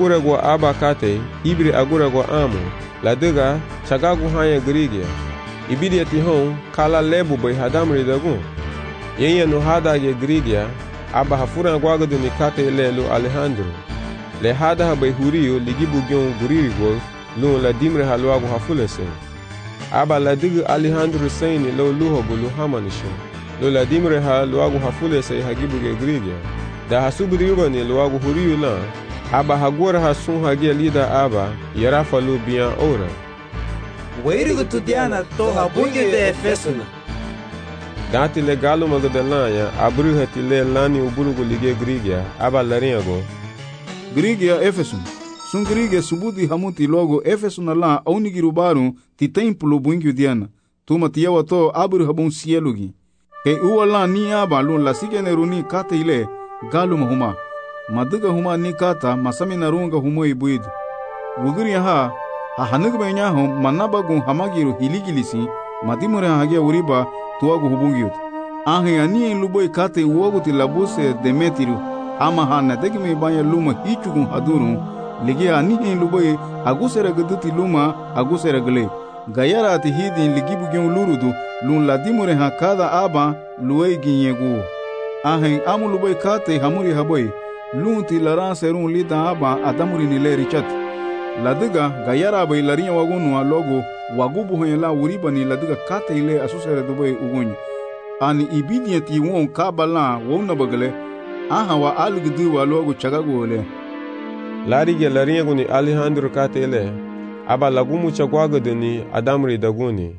agura gwa aba kate ibri agura gwa amo la dega chagagu hanya Grigia ibidia tihon kala lebu bai hadamri dagun yenya no hada ye Grigia aba hafura gwagadu ni kate lelu Alejandro le hada bai huriyo ligibu gyon guririgo lu la dimre halwagu hafulese aba la digu Alejandro sayni lo luho bulu hamanisho lo la dimre halwagu hafulese hagibu ge Grigia da hasubri yugani lwagu huriyo la aba hagora hasun hagia lida aba yarafa lu bian ora Weirigu tudiana to habunge de Efesuna dati le galo magdalanya abru hatile lani uburugu lige Grigia aba laringo Grigia Efesun sun Grigia subudi hamuti logo Efesuna la aunigiru baru ti templo bungi diana tuma tiyawa to abru habun sielugi ke uwala ni aba lu la sigeneruni kate ile galo mahuma maduga huma ni kata masami narunga humo ibuid wuguri ha hanug benya hom manabagun hamagiru hiligilisi madimure hagia uriba tuagu hubungiut ahe ani luboy kate woguti labuse demetiru ama hana degme banya luma hichugun hadurun ligi ani luboy agusera guduti luma agusera gle gayara ati hidin ligibu gen lurudu lun ladimure ha kada aba luei ginyegu ahe amu luboy kate hamuri haboy lunti laran serun lida aba adamuri nile richat ladiga gayara bai larinya wagunu logo wagubu hoyela uriba ni ladiga kate ile asusere dubai ugunyi ani ibidienti won kabala wona bagale aha wa algdu wa logo chagago le larige larinya guni Alejandro kate ile aba lagumu chagwagaduni adamuri daguni.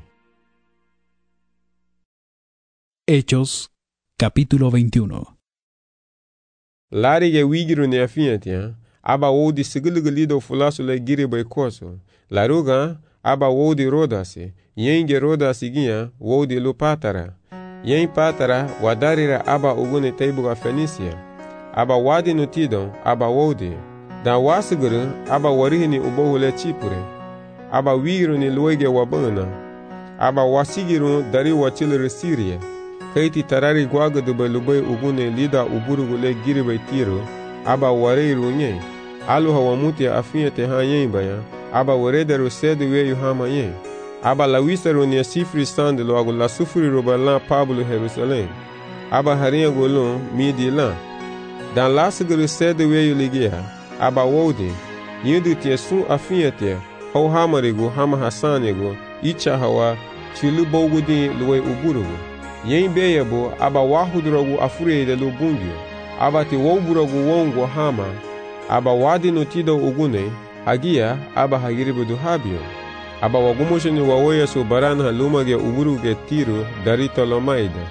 Hechos capítulo 21. Larige wigiru ne afientia aba wodi sigilgilido fulasu le giri bai koso laruga aba wodi rodasi yenge rodasi ginha wodi lu patara yen patara wadarira aba ugune teibuga Fenisia aba wadi nutidon aba wodi da wasiguru aba warihini ubohule Chipure aba wigiru ni luege wabana aba wasigiru dari wachilere Syria kaiti tarari gwagadu bai lubai ugune lida uburugu le giri bai Tiro aba wareiru nye alu hawamuti afiete ha yen baya aba warederu sedu weyu hama yen aba lawiseru ni sifri sande lo agu la sufuri robalan Pablo Jerusalem aba harinha golon midi lan dan lasiguru sedu weyu ligia aba wodi yindu tie sun afiete ho hamarigu hama hasanigu icha hawa chilu bogudi luwe uburugu yen beyebo aba wahudrogu afurede lu bungyo aba ti woburogu wongo hama aba wadi nutido ugune hagia aba hagiribudu habio aba wagumosheni wawoya so barana lumage uburuge Tiro dari Tolomaida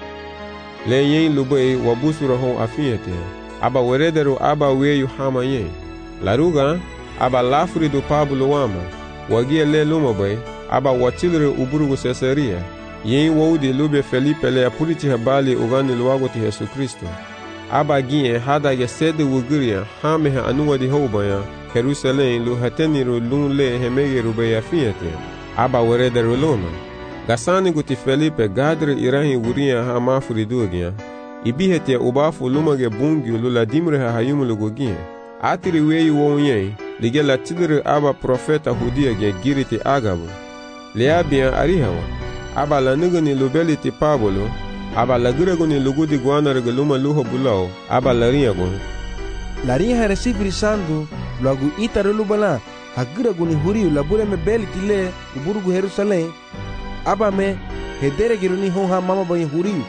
le yen lubei wabusuro hon afiete aba werederu aba weyu hama yen laruga aba lafuridu Pablo wama wagia le lumabai aba wachilre uburugu Caesarea yen wodi lube Felipe le apuriti habali ugani luwagoti Yesu Kristo aba ginye hadage sede wuguria hamehe anuwadi hobaya Jerusalem lu hateniru lun le hemegeru beya fiete aba werederu loma gasani guti Felipe gadre irahi wuria hama furidugia ibihete ubafu lumage bungyu lula dimre hayumulu gugia atiri weyu wonye lige la tidre aba profeta hudia ge giriti agabu leabia arihawa aba la nugani lubeliti Pablo aba la guraguni lugudi guana regaluma luho bulao aba la riagon la rinha recibri sandu lagu itaru lubala haguraguni huriu labure me beliti le uburugu Jerusalem aba me hedere giruni honha mama bayi huriu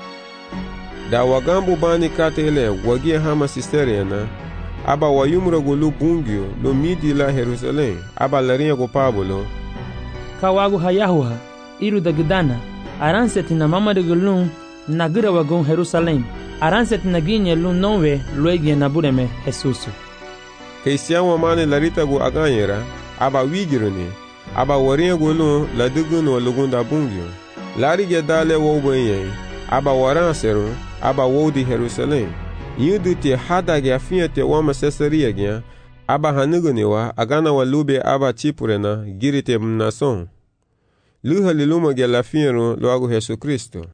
da wagambu bani katele wagia hama sisteriana aba wayumragu lu bungyo lu midi la Jerusalem aba la riago Pablo kawagu hayahuha iru dagdana aranseti na mama de gulun nagira wagon Jerusalem aranseti na ginye lun nonwe luegie na bureme Jesus Christian wamane larita gu aganyera aba wigiruni aba waria gulun la duguno lugunda bungyo larige dale wobenye aba waranseru aba wodi Jerusalem yuduti hadage afiete wama Caesarea gya aba hanuguniwa agana walube aba Chipurena girite mnason luha liluma ge lafiero loagu Yesu Kristo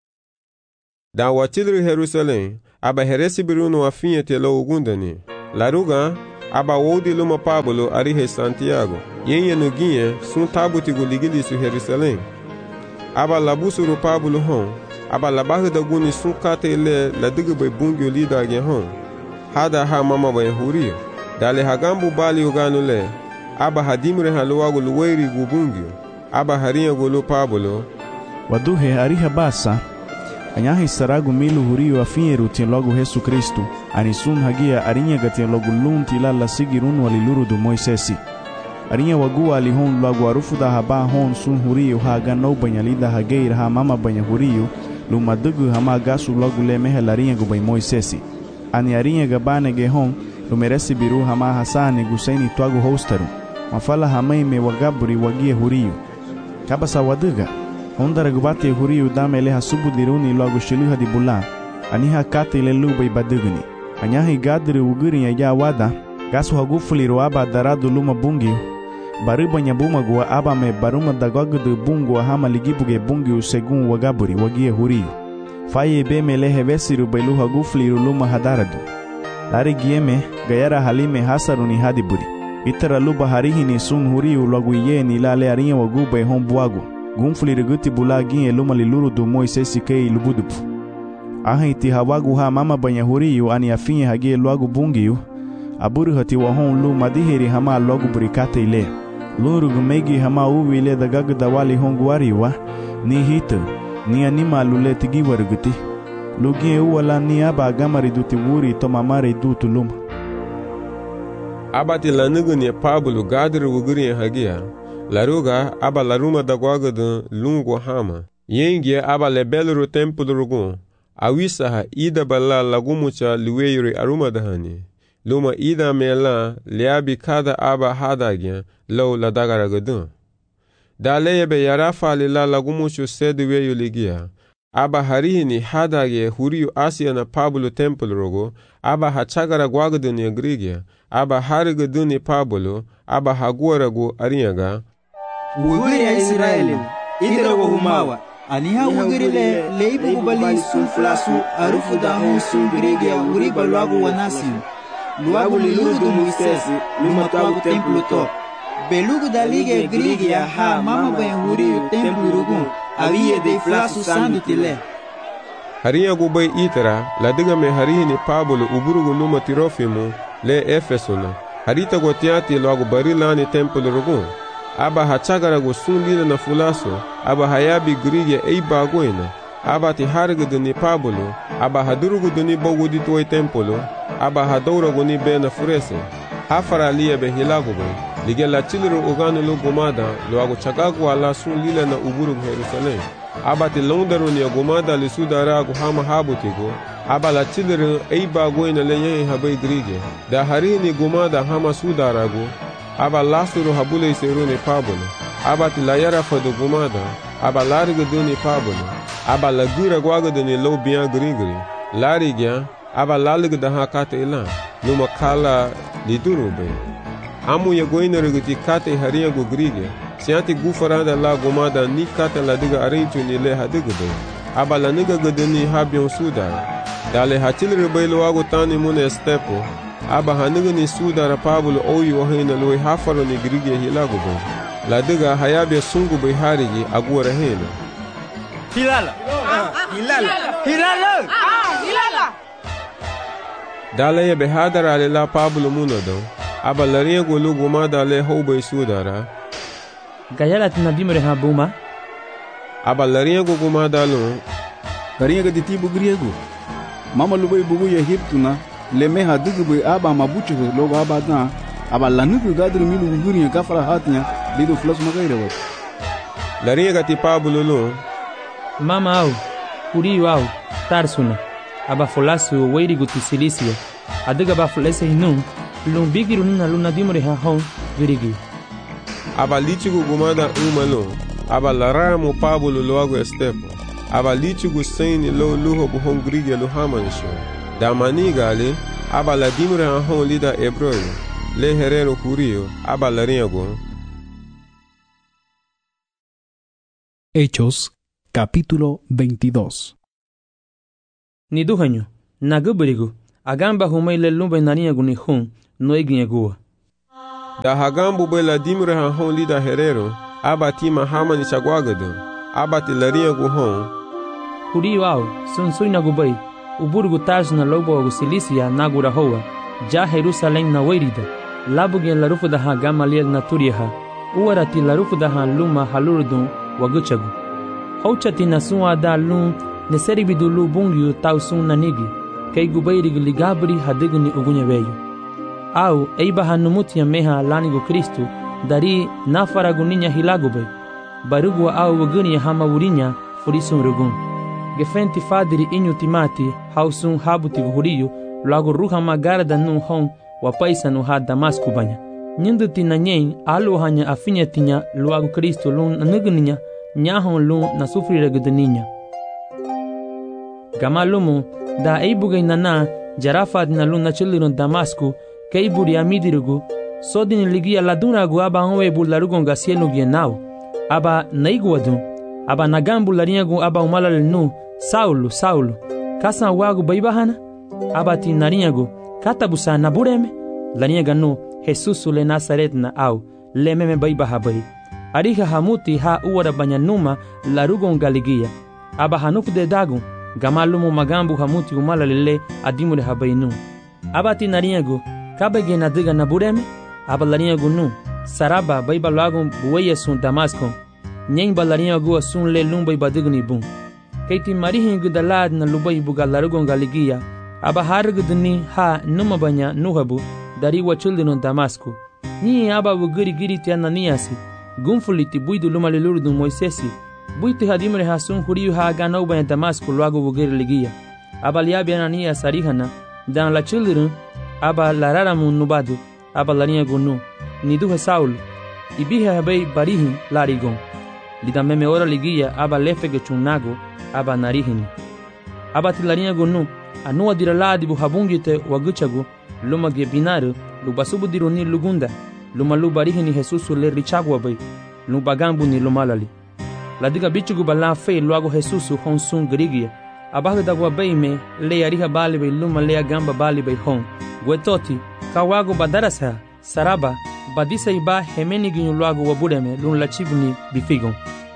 da watilri Jerusalem aba heresi biruno afiete lo ugundani laruga aba wodi luma Pablo arihe Santiago. Yenye no guinha sun tabutigo ligilisu Jerusalém. Aba labusuru Pablo hon. Aba labahu da guni sun kate le la digbe bungyo lida gen hon. Hada ha mama ba hurio. Dale hagambu bali uganu le. Aba hadimre haluwago luweri gubungyo. Aba harinha golo Pablo. Waduhe ariha basa. Anyahi saragu milu hurio afinyeru tien logo Jesu Kristu. Anisun hagia arinha gatien logo lunti la sigirun waliluru do Moisesi. Arinha wagua alihon logo arufu da haba hon sun hurio haga no banyalida hageir ha mama banya hurio. Luma dugu hama gasu logo le mehe larinha go bay Moisesi. Ani arinha gabane ge hon lumeresi biru hama hasani gusaini twagu hostaru. Mafala hamai me wagaburi wagie hurio. Kabasa waduga. Ondara gubate hurio damele hasubu diruni logo shiluha di bulan. Aniha kate ile lubay baduguni. Anyahi gadri uguri ya wada. Gasu hagufuli aba daradu luma bungi. Bariba nyabuma gua aba me baruma dagagudu bungu hama ligibuge bungi segun wagaburi wagie hurio. Faye be mele hevesiru bailu hagufuli luma hadaradu. Lari gieme gayara halime hasaruni hadiburi. Itara luba harihini sun hurio logo ye ni lale arinha waguba hon buago. Gumfuli riguti bulagin eluma liluru do Moisesi kei lubudupu. Aha iti hawagu ha mama banya hurio ani afinye hagie loagu bungiu. Aburu hati wahon lu madiheri hama logu burikate ile. Luru gumegi hama uwi ile dagagu dawali honguariwa. Ni hita, ni anima lule tigiwa riguti. Lugien uwala ni aba agamari duti wuri to mamare dutu luma. Abati lanugu ni Pablo gadri wuguri hagia. Laruga aba laruma dagwagadu lungu hama. Yengie aba lebeluru tempulu rugun. Awisaha ida bala lagumucha liweyuri aruma dahani. Luma ida mela liabi kada aba hadagya low la dagaragadun. Daleyebe yarafa lila lagumuchu seduweyu ligia. Aba harihini hadagye huriyu Asia na Pablo tempulu rugu. Aba hachagara gwagadun ya grigia. Aba harigadun ni Pablo. Aba haguaragu arinyaga. Uguri ya Israeli, idira wahumawa. Aniha uguri leibu ubali sun flasu arufu da hon sun grege ya uri baluagu wanasi. Luagu liluru do Moisesi, lumatwagu templu to. Belugu da lige grege ya ha mama bayan uri templu rugun. Awiye de flasu sandu tile. Harinha gubay itara, ladiga me harihini Pablo uburugu luma tirofimu le Efesuna. Harita gotiati loagu barilani templu rugun. Aba hachagara go sunlila na fulaso. Aba hayabi grige eiba goina. Aba ti harigu ni Pablo. Aba hadurugu ni bogu di tuwe tempolo. Aba hadouragu ni bena furese. Hafara liya be hilagu be. Lige la chiliru uganu lo gomada. Lo agu chagagu ala sunlila na uburugu Jerusalem. Aba ti londaru ni gomada li sudara agu hama habutigo. Aba la chiliru eiba goina le yehi habai grige. Da harini gomada hama sudaragu. Aba lasuru habule iseru ni Pablo. Aba ti la yara fadu gumada. Aba larigu ni Pablo. Aba la gira gwagadu ni lo biyan grigri. Larigya. Aba laligu da hakate ilan. Numa kala liduru be. Amu ya goina riguti kate harinha gu grige. Sianti gufarada la gumada ni kate la diga arinchu ni le hadigu be. Aba la niga gudu ni habion sudara. Dale hachili ribailu wagu tani mune stepo. Aba haniga ni sudara Pablo oyu wahina lui hafaru ni grige hilagu be. La diga hayabia sungu be harigi aguara hina. Hilala! Hilala! Hilala! Hilala! Dale ya be hadara la Pablo munado. Aba larinha gulu gumada le hoube sudara. Gayala tinadimre ha buma. Aba larinha gu gumada lu. Garinha ga ditibu griego. Mama lubay bugu ya hiptuna. Le meha digbe aba mabuchu logo aba dan. Aba lanugu gadru milu guriya kafara hatnya. Lido flas magaira wat. Larinha ga ti Pablo lu. Mama au, uriu au, tarsuna. Aba folasu weiri guti silisia. Adiga ba folese hinun. Lun bigiru nina luna dimre ha hon virigi. Aba lichigu gumada umalo. Aba laramu Pablo loago estepo. Aba lichigu saini lo luho buhon grige lo hamanisho. Damani gale. Aba la dimre ha hon lida ebroyo. Le herero curio. Aba larinhago. Hechos, capítulo 22. Ni duhanyo, naguburigu, agamba humay lelumba narinhago ni hun, noeginye gua. Da hagambu be la dimre ha hon lida herero, aba tima hamani chagwagado, aba ti laria gu hon. Huriyo au, sun na gubai, uburgu taj na lobo gu Silisia nagura hoa, ja Jerusalem na wairida, labugen la rufu da ha Gamaliel na turiha, uarati la rufu da ha luma halurdun waguchagu. Houchati na sunwa da lun, neseribidu lu bungyu tau sun na nigi, kei gubai rigli gabri hadigni ugunye veyo. Au, eiba hanumutia meha lanigu Kristu, dari nafaragu ninya hilagubai, barugwa au waguni hama wurinya furisun rugun. Gefenti fadiri inyu timati hausun habuti huriyo lagu ruha magara da nun hon wapaisa nu ha Damasku banya. Nyindu tina nyen alu hanya afinya tinya luagu Kristu lun nuguninya nyahon lun na sufri reguduninya. Gamalumu da eibugai nana jarafad na lun na chilirun Damasku keiburi amidirugu sodini ligia laduragu aba onwe bularugon gasienu gienau aba naiguadun aba nagambu lariagu aba umalal nu Saulo, kasan wagu baibahana, abati nariagu, katabusa nabureme, laniaga nu, Jesusu le Nazaret na au, lememe baibaha bai. Ariha hamuti ha uara banyanuma, larugon galigia, aba hanufu de dagun, gamalumu magambu hamuti umala lele, adimure habainu. Abati nariagu, kabege nadiga nabureme, aba laniagu nu, saraba baibalagun buweye sun Damasco, nyeng balaniagu asun le lumbai badigni bun. Keiti marihin gudalad na lubai buga larugon galigia, aba hargudni ha numa banya nuhabu, dari wa children Damasku. Ni aba wugiri giri ti Ananiasi, gumfuliti buidu lumalilurdu Moisesi, buiti hadimre ha sun huriyu ha ganau banya Damasku luagu wugiri ligia. Aba liabi Ananias arihana, dan la children, aba lararamu nubadu, aba lania gunu, niduhe Saulo, ibihe habei barihin larigon. Lida meme ora ligia aba lefege chunago, aba narihini. Aba tilarinha gunu, anua diraladi bu habungite waguchagu, luma gebinaru, lubasubu dironi lugunda, luma lubarihini Jesusu le richagwa bai, lubagambu ni lumalali. Ladiga bichugu bala fei luago Jesusu hon sun grigia, abaga dagwa bai me, le ariha bali bai luma le agamba bali bai hon, guetoti, kawago badarasa, saraba, badisa iba hemeni ginyu luago wabureme, lun lachibuni bifigon.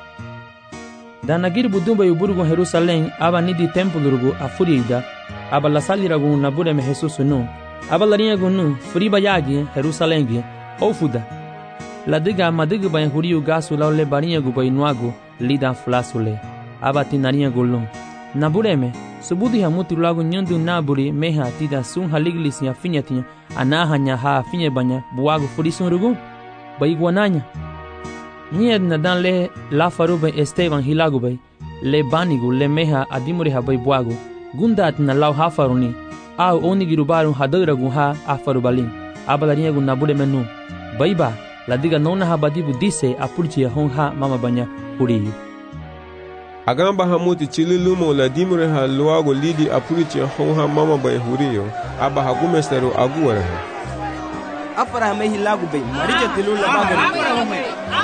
Danagir budumba yuburgu Jerusalem aba nidi tempulurugu afurida aba lasaliragu nabureme Jesusu nu aba lariagu nu furiba yagi Jerusalem gi ofuda ladiga madigu bay huriu gasu laule bariagu bay nuagu lida flasule aba tinariagu lum nabureme subudi hamuti lagu nyandu naburi meha tida sun haliglis ya finyatinya anahanya ha finye banya buagu furisun rugu bay guananya Nied na dan le la farube Esteban hilagubay, le banigu le meha adimuri habay buagu, gundat na lau hafaruni, au onigirubarun hadaragu ha afarubalin, abalariagu nabude menu, baiba, la diga nona habadibu dise apurchia hon ha mama banya huriyu. Agamba hamuti chililumo la dimure ha luago lidi apurchia hon ha mama banya huriyu, aba hagumesteru aguwara ha. Afara me hilagubay, marija tilula bagari.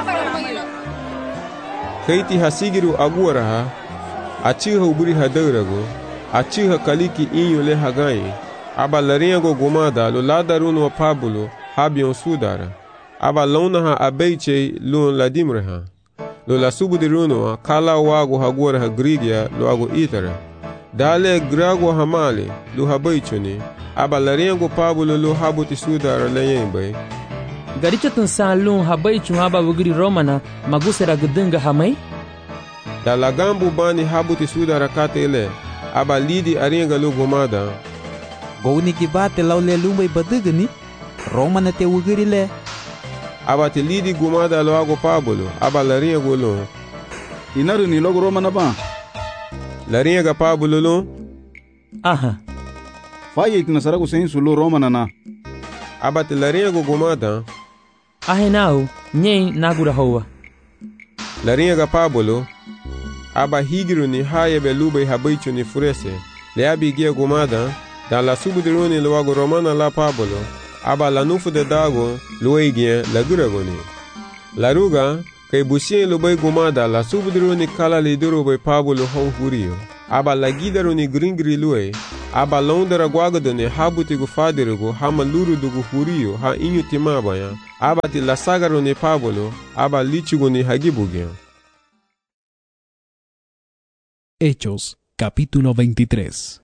Keiti hasigiru aguaraha, achiha uburi hadarago, achiha kaliki inyo le hagai, aba lariago gomada lo ladarun wa pabulo, habion sudara, aba launaha abeiche luon ladimreha, lo la subudiruno kala wago haguaraha grigia lo ago itara, dale grago hamale lo habeichoni, aba lariago pabulo lo habuti sudara leyembe, Garichatun salun habai chungaba wugiri romana magusera gudunga hamai? Da lagambu bani habuti sudara katele, aba lidi aringa lu gomada. Gouni kibate laule lumbai badugani, romana te wugiri le. Aba te lidi gomada lo ago pabulo, aba laringa golo. Inaru ni logo romana ba? Laringa pabulo lo? Aha. Faye itinasaragu sensu lo romana na. Aba te laringa gomada. Ahenau, nyei nagura hoa. Laringa pabulo, aba higiru ni haye belube habaichu ni furese, le abigia gomada, dan la subudiruni lo wago romana la pabulo, aba la nufu de dago, luegien la guragoni. La ruga, kay busien lo bay gomada la subudiruni kala liduro bay pabulo hon hurio, aba la gidaruni gringri lue, aba londera guagadone habutigu fadirigu hama lurudugu hurio ha inyu timabaya aba ti lasagaro ni Pablo aba lichigu ni hagibugia. Hechos, capítulo 23.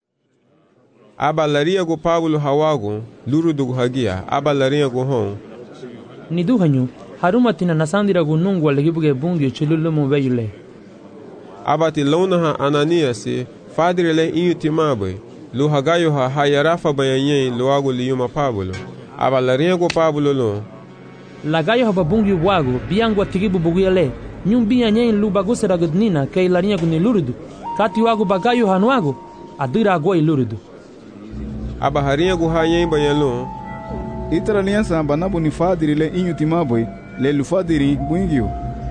Aba lariagu Pablo hawagu lurudugu hagia aba lariagu hon ni duhanyu harumatina nasandiragu nungwa lagibuge bungyo chululumu veyule. aba ti launaha Ananiasi fadirile inyu timabai lu hagayo ha hayarafa bayanyen luagu liyuma Pablo aba lariagu Pablo lo lagayo ha babungyo wagu biangwa tigibu buguyale nyumbiya nyen lu bagusera gudnina kay lariagu ni lurudu kati wagu bagayo hanuagu adira agwa lurudu aba hariagu hayen bayalo itara aliança banabu ni fadirile inyu timabai le lu fadiri buingyo.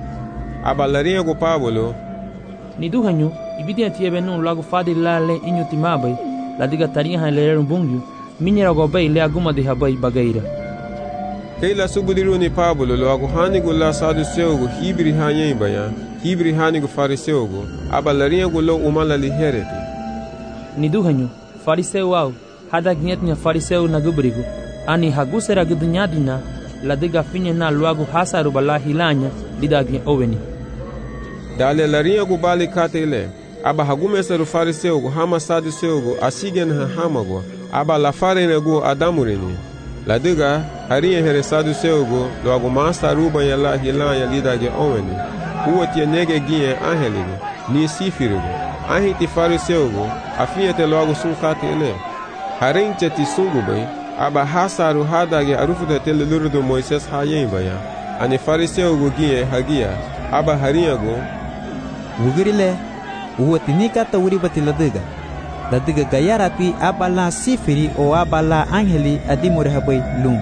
aba lariagu Pablo ni duhanyu ibidia tiebenu lagu fadila le inyu timabai la diga tarinha halere bungyo minyera gobei le aguma de habai bagaira keila subudiru ni Pablo lo agu hanigu la saduceugu hibri hayen baya hibri hanigu fariseugu aba lariagu lo umala li hereti ni duhanyu fariseu wao hada gnyetnya fariseu na gubrigu ani hagusera gudnyadina la diga finye na luagu hasaru bala hilanya lidagnya oveni dale lariagu bali katele aba hagumeseru fariseugu hama saduceugu asigen ha hamago aba la farenego adamureni la diga hariye here saduceugu lo agu masaruba yala hilanya lidagnya oveni uwotie nege gie angelige ni sifirigu ahiti fariseugu afiyete lo agu sunkatele harinche ti sungubai aba hasaru hadage arufuda tele lurudu Moises hayen baya ani fariseugu gie hagia aba hariyagu wugirile uwatini kata wuri batila diga gayarati abala sifiri o abala angeli adimure habai lum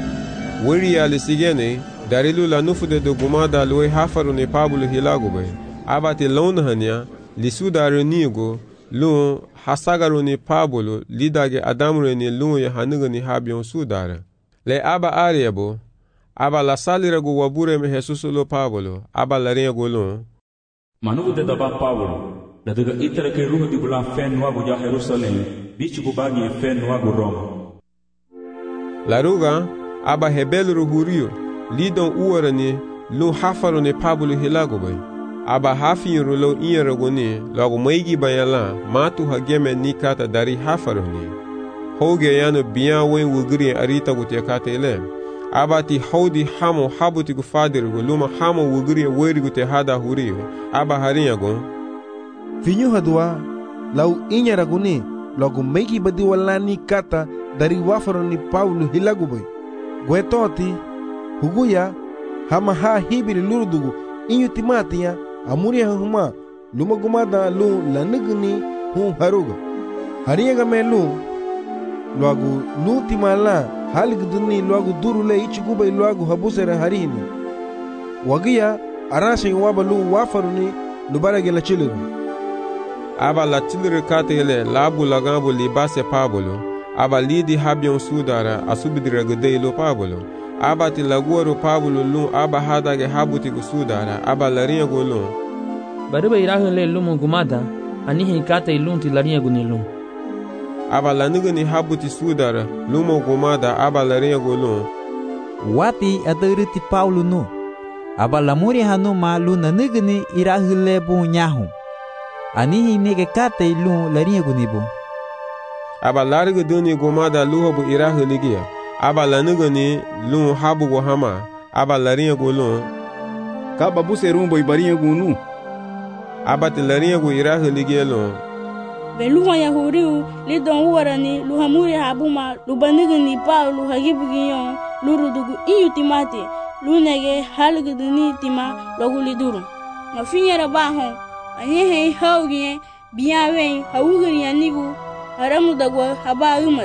wuri ya lisigene darilu la nufude do gumada loe hafaru ne Pablo hilagu bai aba ti launahanya lisudaru nigo lu hasagaru ni Pablo lidage adamure ni lu ya hanuga ni habion sudara le aba ariabo aba la saliragu wabure me Jesus lo Pablo aba la riagu lu manugu de daba Pablo la diga itara ke ruhu di bulan fen nuagu ja Jerusalem bichu bagi fen nuagu Roma la ruga aba hebelu hurio lidon uwarani lu hafaru ni Pablo hilagu bai aba hafiru lo inyaraguni logo maigi bayala matu hageme ni kata dari hafaru ni hoge yano biya wen wugiri arita gutia kata ile aba ti haudi hamo habuti gu fadiru luma hamo wugiri weri gute hada huriyo aba hariyago finyu hadwa lau inyaraguni logo maigi badi wala ni kata dari wafaru ni Paulo hilagubai gwetoti huguya hama ha hibiri lurudugu inyu timatiya amuri huma luma gumada lu lanigni hu haruga hariyaga me lu luagu lu timala haligduni luagu durule ichiguba luagu habusere harini wagiya arashin waba lu wafaruni lubarage la chiliru aba la chiliru katele labu lagambo libase Pablo aba lidi habion sudara asubidira gudei lo Pablo aba ti laguaro Pablo lu aba hadage habuti gusudara aba laria gulu bariba irahu le lumu gumada anihi kata ilunti laria gunilum aba lanugani habuti sudara lumu gumada aba laria gulu wati aduriti Paulo no aba lamuri hanu ma lu nanugani irahu le bu nyahu anihi nege kata ilun laria gunibu aba larga duni gumada luhabu irahu ligia aba lanugani lu habu go hama aba laria gulu Kaba buse rumbo ibaria gunu aba ti laria go irahu ligelo beluha ya huriu lidon warani luhamuri habuma lubanigani Paulo hagibugiyon lurudugu inyu timate lunege halguduni tima loguliduru mafinyera baho anyehe haugie biyawe hawugiri yanigu haramu dagwa haba umat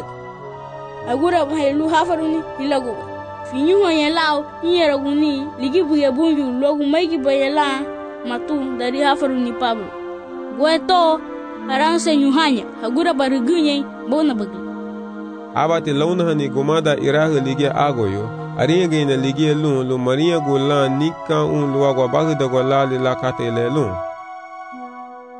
agura bahelu hafaruni hilago finyuho yelao nyeraguni ligibuge bunju logu maigi bayela matu dari hafaruni Pablo gweto aranse nyuhanya agura barugunye bona bagi aba ti launahani gumada irahu lige agoyo ariege na lige lu maria gola nika luago bagda gola la katele lu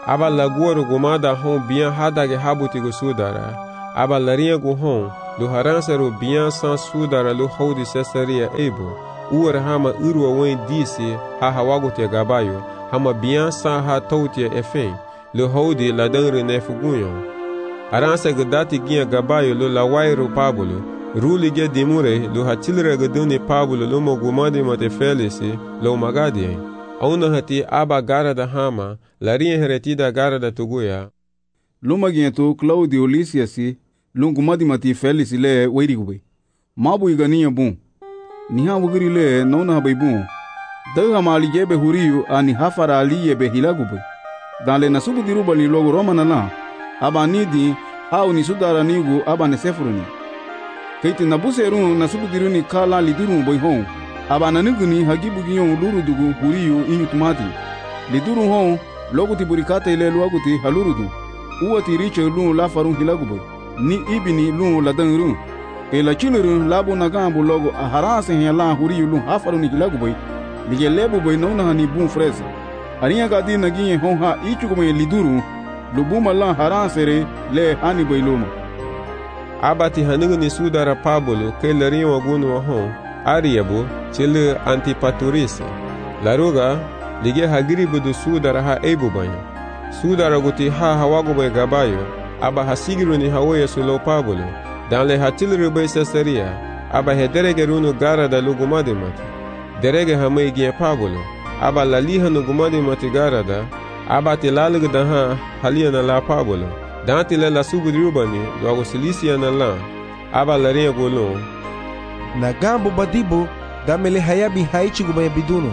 aba laguoro gumada hon biyan hadage habuti gu sudara aba larinha gu hon lu haransaro biyan san sudara lu hodi Cesaria ebo uwar hama urwa wen disi ha hawagote gabayo hama biyan san ha tautia efen lu hodi la dangre nefugunyon aransa gdati giya gabayo lu la wairo Pablo rulige dimure lu hatilre gduni Pablo lu mogumadi mate felisi lu magadien auna hati aba garada hama larinha heretida garada tuguya lumagiento Claudio Lysiasi lungumadi mati felisi le wairigube mabu igania bun niha wugiri le nona habaibun daga maligebe huriyu ani hafara aliyebe hilagube dale nasubu diruba ni logo romana la aba nidi hau ni sudara nigu aba ne sefuruni keiti nabuserun nasubu diruni kala lidurun boyhon aba naniguni hagibu giyon lurudugu huriyu inyutumati lidurun hon logo tiburikata ile luaguti halurudu uwati riche lun la farun hilagube ni ibini lun la dangrun e la chilurun labu nagambu logo aharase hela huriyu lun hafaruni hilagube lige lebu boy nona hani bun freze ariya gadi nagiye hon ha ichukume liduru lubuma la haransere le hani boy luma abati hanigni sudara Pablo ke larin wagunu hon ariyabu chile Antipatris laruga lige hagiribu du sudara ha ebu banyo sudara guti ha hawago gabayo aba hasigiru ni hawoye sulo Pablo dan le hatilru be Cesaria aba hederege runu gara da lugumade mati derege hamay giye Pablo aba laliha no gumade mati gara da aba tilalig da ha haliana la Pablo dan tile la subudrubani do Silisia na la aba laria golon na gambo badibo gamele hayabi haichi gubaya biduno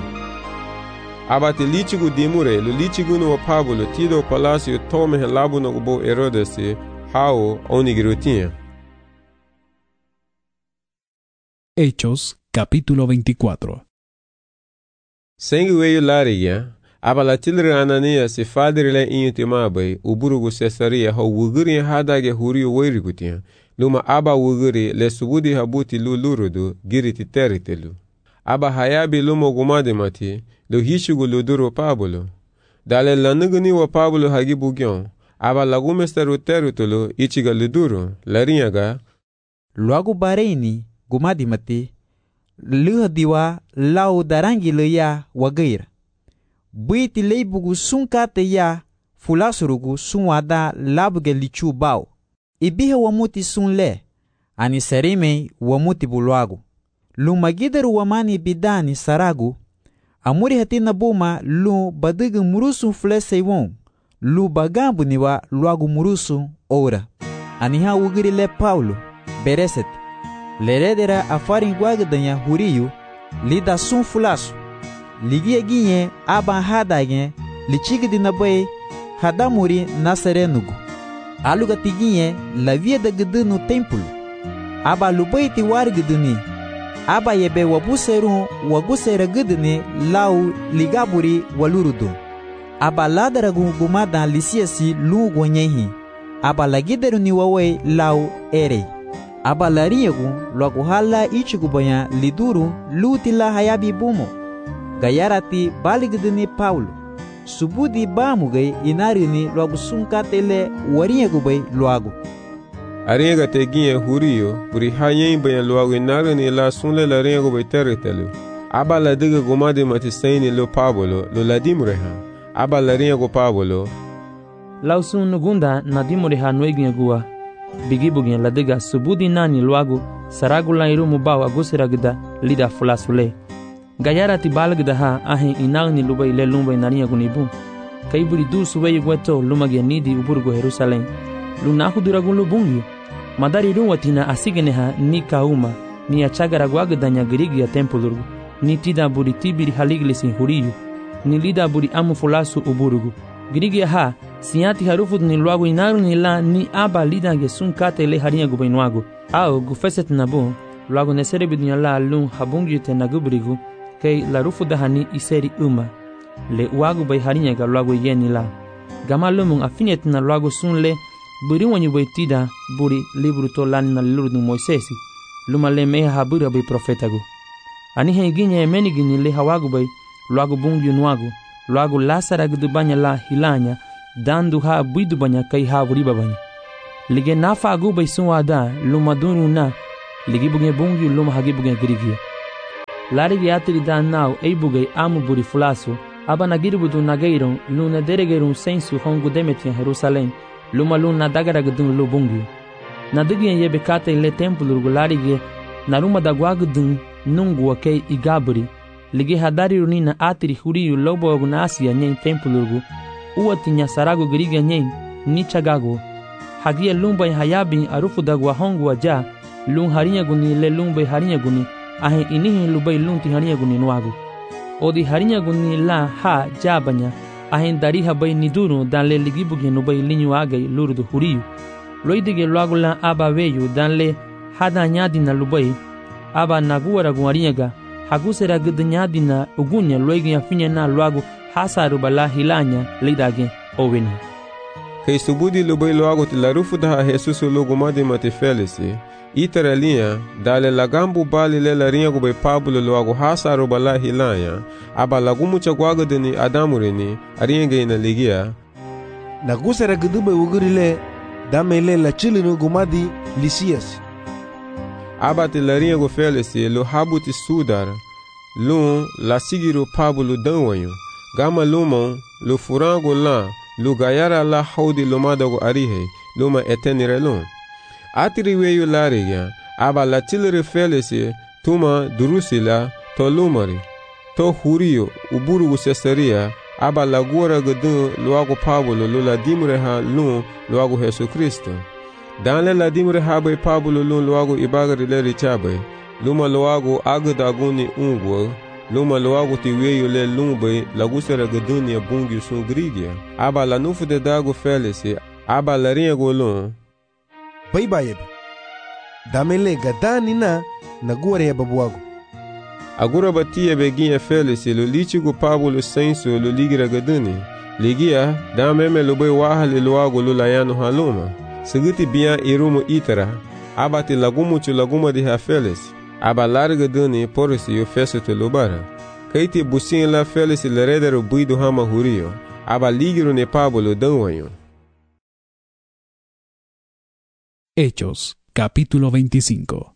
abate lichigu dimure lu lichigu no Pablo tido palacio tome labu no gubo Herodes hao onigirutia. Hechos capítulo 24. Sengueyo lariya abala tilre Anania se fadrile intimabai uburugu Cesaria ho wuguri hadage huriyo weirigutia luma aba wuguri le subudi habuti lurudu giriti teritelu aba hayabi lumo gumade mati lo hishugu luduro Pablo dale lanuguni wa Pablo hagibu gyon aba lagumesteru terutulu ichiga luduro larinyaga luagu bareini gumadi mati luha diwa lau darangi leya wagair buiti leibugu sunkate ya fulasurugu sunwada labuge lichu bao ibihe wamuti sunle ani serime wamuti buluagu lumagidaru wamani bidani saragu amuri hatina buma lu badigu murusu fleseiwon lu bagambu niwa luagu murusu ora aniha ugiri le Paulo bereset leredera afarin guagdanya huriyu lida sun fulasu ligie ginye aban hadage lichigdi nabai hadamuri nasarenugu aluga tiginye la via da gdunu templo aba lubaiti wargduni aba yebe wabuseru wagusera gduni lau ligaburi walurudu aba ladaragu gumada lisiasi lugo nyehi aba lagideru ni wawe lau ere aba lariegu logo hala ichigubanya liduru lutila hayabi bumo gayarati baligdini Paulo subudi bamugai inarini logo sunkatele wariegubay loago ariega teginye huriyo buri hayen bayan loago inarini la sunle la riegubay teritelu aba la diga gumade matisaini lo Pablo lo ladimreha aba la riego Pablo lausun nugunda nadimreha noeginegua bigibugin la diga subudi nani loago saragula irumu bawa gusiragda lida fulasule gayarati balgda ha ahin inagni lubay le lumbay nariya gunibu kayburi du subay gweto lumage nidi uburgo Jerusalem lunahu duragun lubungi madari ruwatina asigeneha ni kauma ni achagara gwagdanya grigia tempolurgu ni tida buri tibiri haliglisin huriyu ni lida buri amu fulasu uburgu grigia ha siati harufut ni luagu inaru ni la ni aba lida gesun kate le hariya gubainwagu au gufeset nabu luagu nesere bidunya la lun habungi te nagubrigu kay la rufu dahani iseri uma le wagu bay harinya ga luagu yeni la gama lumun afinet na luagu sunle buri wanyu bay tida buri libru to lan na lurdu Moisesi luma le meha habura bay profetagu ani he ginye menigini le hawagu bay luagu bungi nuagu luagu lasara gdubanya la hilanya dan du ha buidu banya kai ha buriba banya lige nafa agu bai sunwada luma dunu na ligi buge bungi luma hagi buge grigia larigi atiri dan nau ei buge amu buri fulaso aba nagirbudu nageiron luna deregerum sensu hongu demetia Jerusalém luma luna dagaragdun lu bungi nadigien yebe kata ile templo larigi naruma dagwagdun nungu akei igabri ligi hadari runina atiri huriyu lobo asia nyen templo uatinya sarago grigia nyen nichagago hagia lumba hayabi arufu dagwa hongu aja lun harinya guni le lumba harinya guni ahe inihi lubai lunti harinya guni nuago odi harinya guni la ha jabanya ahe dari habai niduru dan le ligibuge nubai linyu agai lurdu huriyu loidige luago la aba veyu dan le hada nyadina lubai aba naguara guarinyaga hagusera gudnyadina ugunya loigi afinya na luago hasaru bala hilanya lidage oweni Kei subudi lubai luago ti larufu daha Jesus logo madi mate felisi itara linha dale lagambu bali le larinha gube Pablo luago hasaru bala hilanya aba lagumu chagwaga deni adamurini aringe ina ligia nagusera gudube ugurile damele la chilinu gumadi Lisias aba ti larinha go felisi lo habuti sudar lun la sigiru Pablo danwanyo gama lumon lo furango la lu gayara la haudi lumadago arihe luma etenire lum atiri weyu lariga aba la tilere felisi tuma durusila to lumari to huriyo uburugu Cesaria aba la gora gudun luago Pablo lula dimre ha lum luago Jesu Kristo danle la dimre ha bay Pablo lum luago ibagari le richabe luma luago agdaguni ungwo luma luago ti weyu le lumbe lagusera gadunia bungi sun grigia aba la nufu de dago felisi aba la rinha golon bai bayeb damele gadani na nagure ya babuago agura batia beginha felisi lo lichigo Pablo senso lo ligira gaduni ligia dameme lo bai wahali luago lo layano haluma seguti bia irumo itara aba ti lagumuchu laguma de ha felisi aba larga duni porisi yo feso te lubara kaiti busin la felisi leredero buido hama hurio aba ligiro ne Pablo danwanyo. Hechos capítulo 25.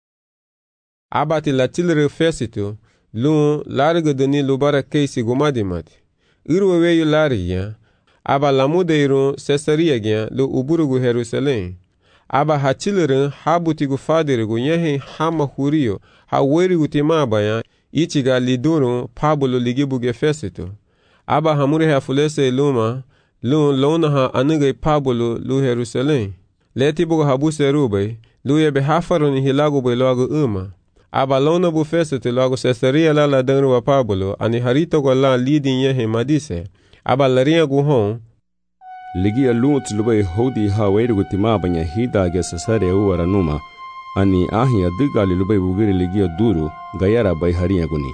Aba ti la tilre fesito lun larga duni lubara keisi gomadimati irwe weyo lariya aba lamudeiro Cesaria gya lo uburugu Jerusalém aba hachilirin habutigu fadirigu yehin hama hurio hawerigu timabaya ichiga liduru Pablo ligibuge fesito aba hamure hafulese luma lun lona ha anugai Pablo lu Jerusalém letibugu habuse rubei lu yebe hafaruni hilagu bai loagu uma aba lona bu fesito loagu Cesaria la danru wa Pablo ani harito go la lidin yehin madise aba larinha guhon ligia lunt lubai hodi ha weirugu timabanya hidage Cesaria uwara numa ani ahi adigali lubai bugiri ligia duru gayara bai harinha guni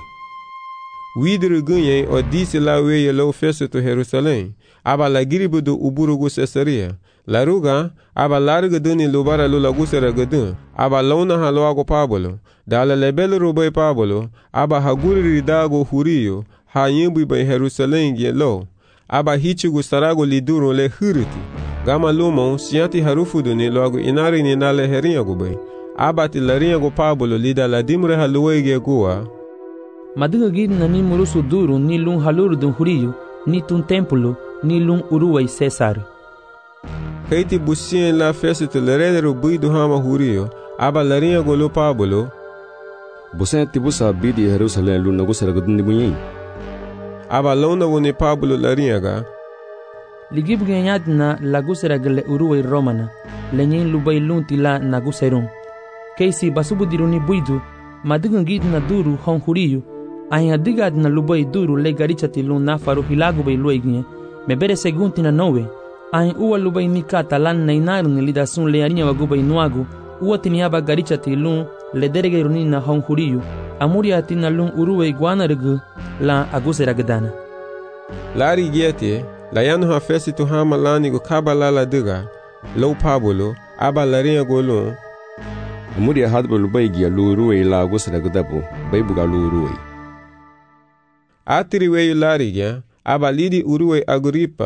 widru gunye odisi la weye lo fesito Jerusalém aba la giribudu uburugu Cesaria laruga aba larga duni lubara lu lagusera gadun aba lona ha loago Pablo dala lebel rubai Pablo aba haguri dago hurio ha yimbu bai Jerusalém gelo aba hichigu sarago liduro le huriti gama lumon sianti harufu duni loago inari ni nale herinha gubei aba ti larinha go Pablo lida la dimre haluege gua madiga gidna ni murusu duru ni lun haluru dun hurio ni tun templo ni lun uruwai Cesar kaiti busien la fesito leredero buido hama hurio aba larinha go lo Pablo busen tibusa bidi Jerusalém lu nagusera gaduni bunyin aba lona woni Pablo larinha ligibuge nyadna lagusera gele uruwai Romana lenyin lubai lunti la naguserum keisi basubu diruni buidu madiga gidna duru hon hurio ahi adigadna lubai duru le garichati lun nafaru hilagu bai lueginye mebere segunti na nowe ahi uwa lubai nikata lan nainarun lidasun le arinya wagubai nuagu uwa tiniaba garichati lun le derege runina hon hurio amuria tina lun uruwai guanargu la agusera gadana lari giete la yanu ha fesito hama lani go kabala la diga lo Pablo aba larinha go lun amuria hadbo lubai gia lu ruwei la agusera gadabu bai buga lu ruwei atiri weyu lari gya aba lidi uruwei Agripa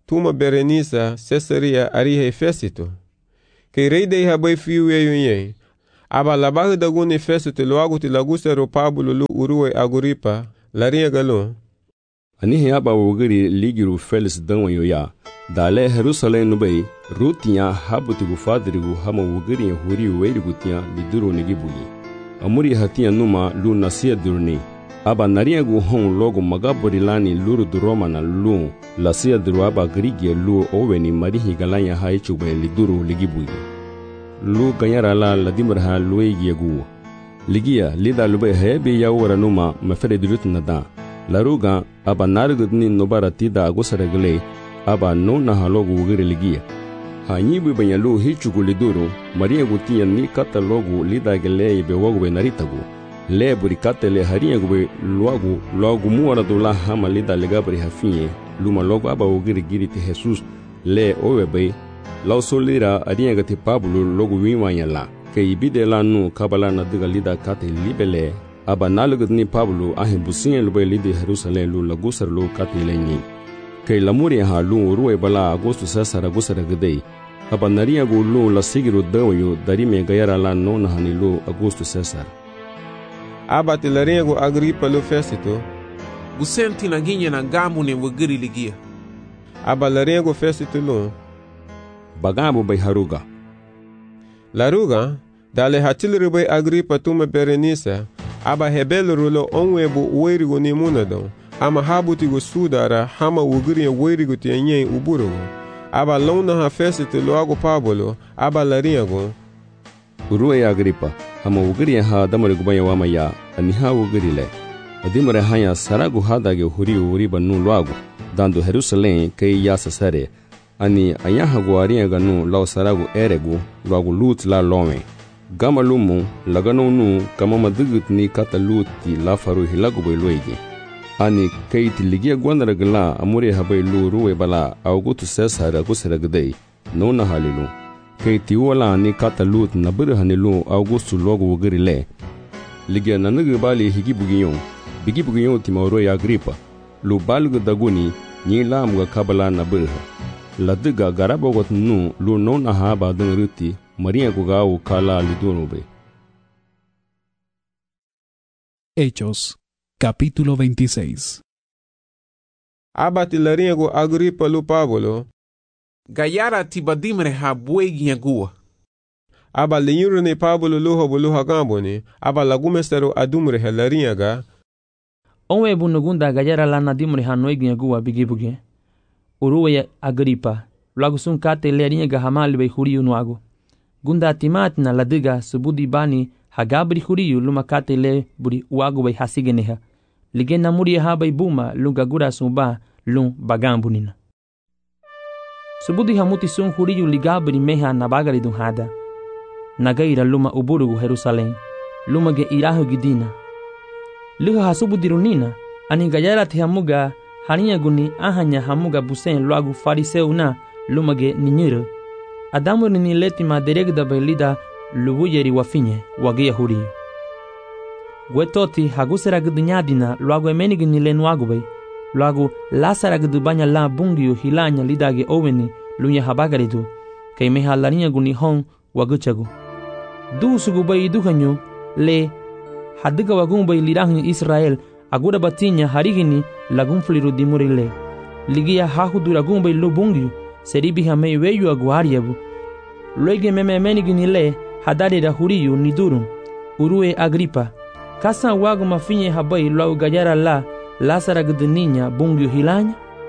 tuma Berenisa Cesaria arihe Fesito. Que rei dei habai fiu yeyunye. Aba labahu daguni Fesito loagu ti lagusero Pablo lu uruwe Agripa larinha galon. Anihe aba wugiri ligiru Felix danwanyo ya. Dale Jerusalem nubai rutinya habutigu fadrigu hama wugiri huri weirigu tiya liduro nigibuyi. Amuri hatiya numa lu nasia durni. Aba nariagu hon logo magabori lani luru du Romana lu lasia duru aba grigia lu oweni marihi galanya haichube liduru ligibuyi. Lu ganyara la ladimraha luegi yagu. Ligia lida lube hebe ya wara numa mafere dilut nada. Laruga aba narugudni nobara tida agusaragle aba no na halogu wugiri ligia. Hanyibu banyalu hichugu liduru maria gutiya ni kata logu lida gele be wogwe naritagu. Le burikate le haria gube luagu muara dula hama lida legabri hafinye luma logu aba wugiri giriti Jesus le owebe lau solira aria gati Pablo logu wimanya la. Ke ibide la nu kabala na diga lida kate libele aba nalugudni Pablo ahe businye lube lidi Jerusalem lu lagusar lu kate lenyi. Ke lamuri ha lu uruwe bala Agosto Cesar agusar gdei. Aba naria gu lu la sigiru dawayo darime gayara la nona hani lu Agosto Cesar. Aba ti larinha gu Agripa lu Fesito. Gusenti na ginye na gamu ne wugiri ligia. Aba larinha gu Fesito lu. Bagabu bay haruga. Laruga, dale hatilru bay Agripa tuma Berenisa. Aba hebelu rulo onwebu uweirigu ni munadon. Ama habutigu sudara hama wugiri uweirigu ti enye uburugu. Aba lona ha Fesito loagu Pablo. Aba larinha gu. Uruwe Agripa. Hama wugiri ha damari gubanya wama ya aniha wugiri le. Adimare hanya saragu hadage huri uriba nu loagu. Dando Jerusalem kei ya sasare. Ani ayaha guaria ganu lau saragu eregu loagu lut la lome. Gama lumu lagano nu kama madugut ni kata luti la faru hilagu bai loigi. Ani kei tiligia gwandara gala amuri habai lu ruwe bala Augusto Cesar agusara gdei. Nona halilu. Kei tiwala ni kata lut naburu hanilu Augusto logo wugiri le. Ligia nanugu bali higibugiyon. Bigibugiyon timauro Agripa. Lu balgu daguni nyi lamuga kabala naburu. Ladiga garabogot nu lu nona haba dung ruti Maria Gugau Kala Lidurube. Hechos, capítulo 26. Aba ti larinha gu Agripa lu Pablo. Gayara tibadimre ha buegi yagua. Aba linyuru ni Pablo luho buluha gamboni. Aba lagumestero adumre he larinha ga. Onwe bunugunda gayara la nadimre ha noigi yagua bigibuge. Uruwe Agripa. Lagu sun kate larinha ga hamali bei huriu nuagu. Gunda timatna ladiga subudi bani hagabri huriu luma kate le buri uagu bai hasigeneha. Ligena muri ha bai buma lunga gura sumba lung bagambunina. Subudi hamuti sun huriu ligabri meha nabagari dun hada. Nagaira luma uburugu Jerusalem. Luma ge irahu gidina. Luha hasubudi runina. Ani gayara ti hamuga hania guni ahanya hamuga busen loagu fariseu na luma ge ninyuru. Adamu ni letima deregda bailida lubuyeri wafinye wagia huriu. Gwetoti hagusera gdunyadina luagu emenigi ni lenuagu bai. Luagu lasara gdubanya la bungiu hilanya lidage oweni lunya habagaridu. Kay meha larinya guni hon waguchagu. Du sugu bai duhanyu le hadiga wagun bai lirahanyu Israel agura batinya harigini lagun fliru dimurile. Ligia hahudura gun bai lubungiu seribi hamei weyu aguariabu. Luege memenigi le hadari da huriu nidurum. Uruwe Agripa. Kasa wagu mafinye habai lau gajara la lasara gdeninya bungiu hilanya.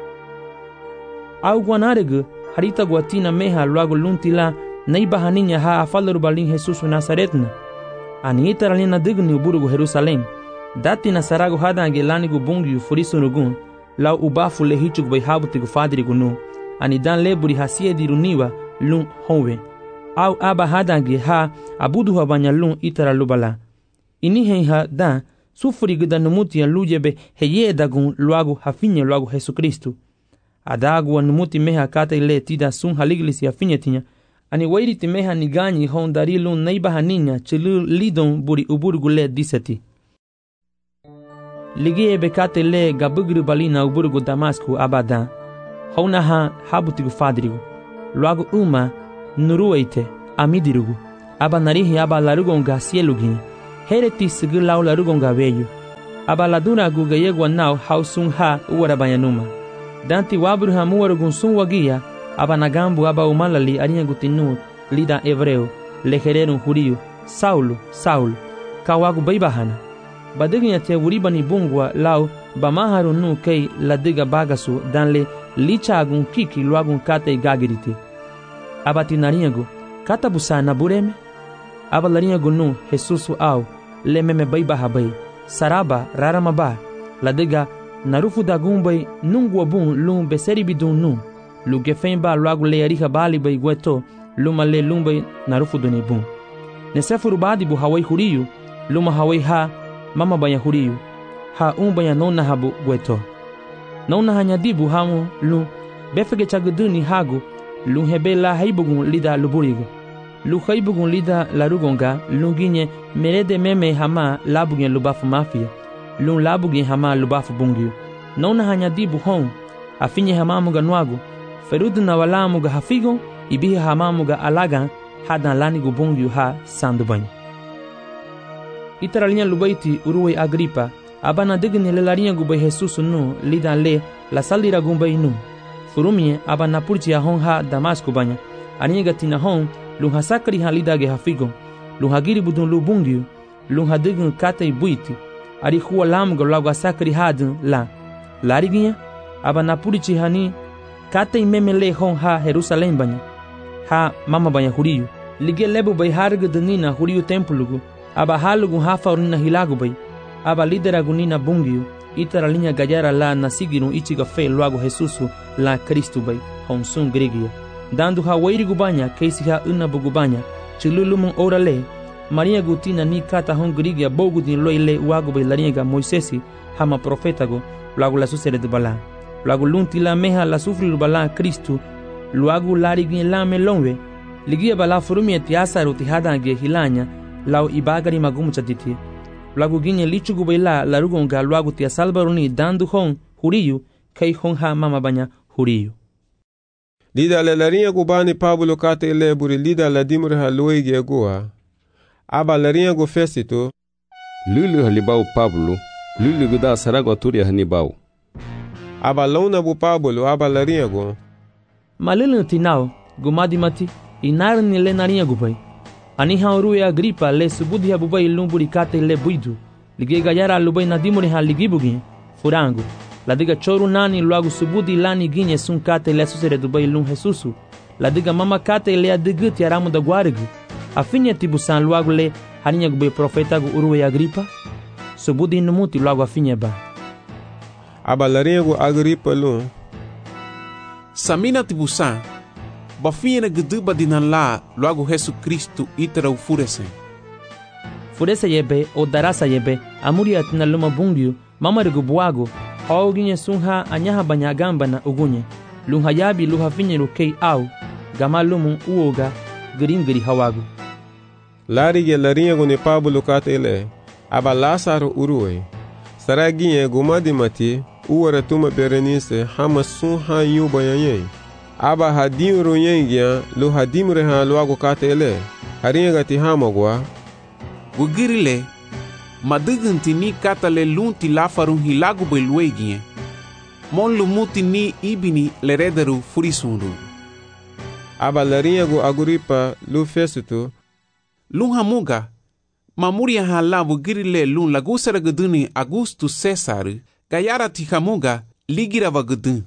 Au guanaregu harita guatina meha luagu luntila naiba haninya ha afalaru balin Jesus Nazaretna. Ani itaralina digni uburugu Jerusalem. Dati nasaragu hadange lanigu bungiu furisunugun lau ubafu lehichug bai habutigu fadrigu nu. Ani dan leburi hasie diruniwa lun honwe. Au aba hadange ha abudu habanya lun itara lubala. Ini hei da sufuri gida numuti ya lujebe heye dagun luagu hafinye luagu Jesu Kristu. Adagu wa numuti meha kata ile tida sun haliglis ya finye tinya. Ani wairiti meha niganyi hondari lun naiba haninya chilu lidon buri uburgu le diseti. Ligie bekate le gabugru balina uburgu Damasku abada. hauna ha habutigu fadrigu. Luagu uma nurueite amidirugu. Aba narihi aba larugonga sielugi. Hereti sigi lau larugonga veyu. Aba laduna guga yegwa nau hausun ha uwarabayanuma. Danti wabruha muwarugun sun wagia. Aba nagambu aba umalali arinha gutinu lida hebreu. Lehererun juriu. Saulo, Saulo. Kawagu baibahana. Badiginya te wuribani bungwa lau bamaharu nu kei ladiga bagasu danle lichagun kiki luagun kate gagiriti. Abati narinhagu kata busa na bureme. Aba larinhagu nu Jesusu au lememe baibaha bai. Saraba raramaba ladiga narufu dagumbay nungwa bun lum beseribidun nu. Lugefemba luagu leariha bali bai gueto luma le lumbay narufu duni bun. Nesefuru badi bu hawai huriyu luma hawai ha mama banya huriyu ha banya nona habu gueto. Nona hanyadibu hamu lu befege chaguduni hagu lu hebela haibugun lida luburigo. Lu haibugun lida larugonga lunginye merede meme hama labugen lubafu mafia. Lu labugen hama lubafu bungyu. Nona hanyadibu hon afinye hamamuga nwagu ferudu na walamuga hafigo ibihi hamamuga alagan hadan lanigu bungyu ha sandubanyu. Itaralinha lubaiti uruway Agripa abana digni lelarinha gubay Jesus nu lidan le la salira gumbay nu. Furumie abana purchi hon ha Damasco banya arinha gatina hon lunha sakri ha lidage hafigo lunha giri budun lu bungyu lunha dign katay buiti ari huwa lamuga lagu sakri hadun la lariginha abana purchi hani katay memele hon ha Jerusalém banya ha mama banya huriyu lige lebu bay harga danina huriyu templugu aba halugun hafaurina hilagu bay aba lideragunina bungyu itaralinha gayara la nasigirun ichiga fe luagu Jesusu la Cristo bay honsun gregia dando ha wairigu banya keisi ha unabugu banya chilulumun orale Maria gutina ni kata hon gregia bogudin loile uagu bay laringa Moisesi hama profetago luagu la susere de bala luagu lunti la meha la sufri bala Cristo luagu larigin la melonwe ligia bala furumie tiasaru tihadange hilanya lau ibagari magumu chatiti. Lagu ginye lichugu baila larugonga luagu tia salbaruni dandu hon huriyu kei hon ha mama banya huriyu. Lida larinha gubani Pablo kate leburi lida ladimuri haluigi agua. Aba larinha gu fesito. Lulu halibau Pablo, lulu guda saragwa turia hanibau. Aba launa bu Pablo aba larinha gu. Malilin tinao gumadi mati inarni le narinha gubai. Aniha urue Agripa le subudi habubai lumburi kate le buidu. Lige gayara lubai nadimuri ha ligibugi furangu. Ladiga choru nani luagu subudi lani ginye sun kate le susere dubai lum Jesusu. Ladiga mama kate le adiguti aramu da guarigu. Afinye tibusan luagu le harinha gubai profeta gu urue Agripa. Subudi numuti luagu afinye ba. Aba larinha gu Agripa lum. Samina tibusan. Bafinha guduba dinan la luagu Jesus Cristo itara ufurese. Furese yebe o darasa yebe amuri atina luma bungyu mamarigu buagu hauginye sunha anyaha banyagamba na ugunye lunha yabi luha finyeru kei au gama lumun uoga giringiri hawagu. Larige larinha gu ni Pablo katele aba Lázaro urue saraginye gumadi mati uwara tuma Berenice hama sunha yuba yanyei. Aba hadimru yengia lu hadimre ha luagu katele harinha gati hamogwa gugirile madiginti ni katale lunti lafarun hilagu beluegie mon lumuti ni ibini lerederu furisundu. Aba larinha gu Agripa lu Festo lun hamuga mamuria ha lavu girile lun lagusara guduni Augusto Cesar gayara tihamuga ligira vagudun.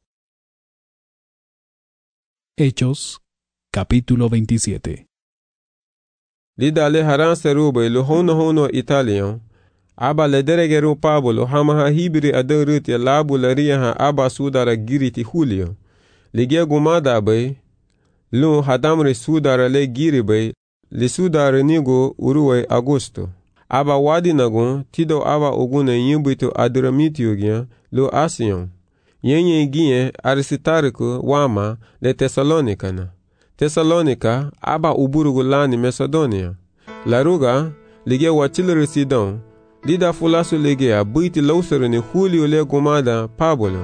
Hechos, capítulo 27. Lida le haran serube lo hono Italian. Aba le deregeru Pablo hama ha hibri aderuti labu laria ha aba sudara giriti Julio. Ligia gumada bay. Lu hadamre sudara le giri bay. Li sudara nigo uruwe Augusto. Aba wadi nagun tido aba ogune yimbuito adramitio gian lo Asion. Yenye gie Aristarco wama le Tesalonicana. Tesalonica aba uburugu lani Macedonia. Laruga lige wachilere Sidon. Lida fulasu lige a buiti lausere ni Julio le gumada Pablo.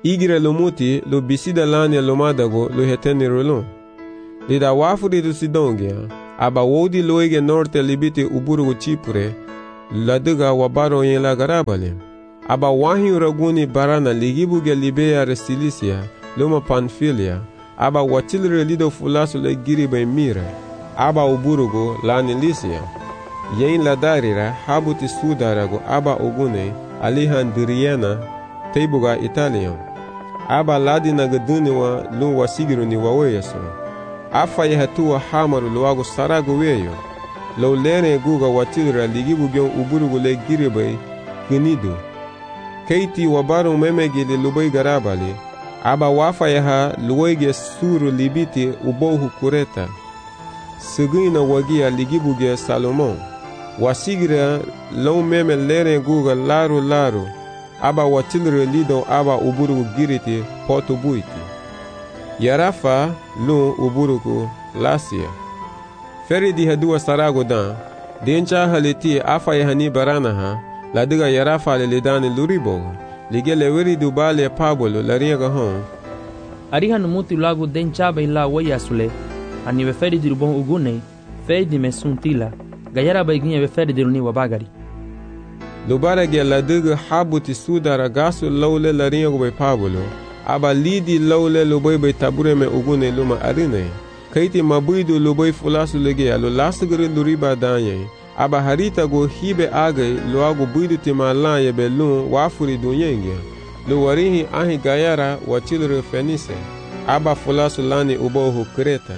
igire lo muti lo bisida lania lo madago lo heteni rolon. Lida wafuri do sidongia, aba wodi loige norte libiti uburugu chipure, ladiga wabaro yen la garabale. Aba wahi uraguni barana ligibuge Libea Restilisia, loma Panfilia, aba watilre lido fulasu le giribe mira, aba uburugu lani lisia. Yen la darira habuti sudarago aba ogune alihan diriena teibuga Italian. Aba ladina gaduniwa lu wasigiruni waweyaso. Afa yehatua hamaru luago sarago weyo. Lo lene guga watilra ligibugyon uburugu le giribe ginidu. Keiti wabaru memegili lubai garabali. Aba wafa yaha luwege suru libiti ubohu kureta. Sigina wagia ligibuge Salomon. Wasigira lo meme lene guga laru. Aba watilre lido aba uburugu giriti poto buiti. Yarafa lu uburugu lasia. Feri di hadua sarago dan. Dencha haliti afa yahani baranaha. Ladiga Yarafa le lidani luriboga. Ligele wiri dubale pabolo lariega hon. Ariha numuti lagu dencha baila wayasule. Ani veferi di rubon ugune. Feri di mesuntila. Gayara baiginha veferi di runi wabagari. Lubarage ladiga habuti sudara gasu lawle lariega bai pabolo. Aba lidi lawle lubai bai tabure me ugune luma arine. Kaiti mabuidu lubai fulasu lege alo lasgari luriba danye. Aba harita go hibe agay luago buidu tima lanye belun wafuri dunyenge. Lu warihi ahi gayara wachilre fenise. Aba fulasu lani ubohu kreta.